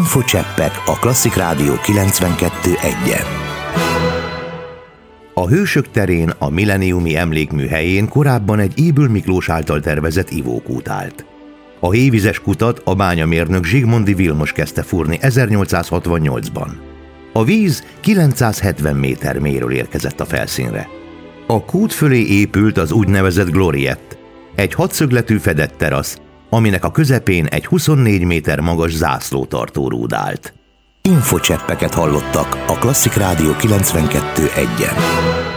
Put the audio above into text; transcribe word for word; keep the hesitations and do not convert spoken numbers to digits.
Infocseppek a Klasszik Rádió kilencvenkettő egyen. A Hősök terén, a Millenniumi Emlékmű helyén korábban egy Ybl Miklós által tervezett ivókút állt. A hévizes kutat a bányamérnök Zsigmondy Vilmos kezdte fúrni ezernyolcszázhatvannyolcban. A víz kilencszázhetven méter mélyről érkezett a felszínre. A kút fölé épült az úgynevezett Gloriette, egy hatszögletű fedett terasz, aminek a közepén egy huszonnégy méter magas zászlótartó rúd állt. Infocseppeket hallottak a Klasszik Rádió kilencvenkettő egyen.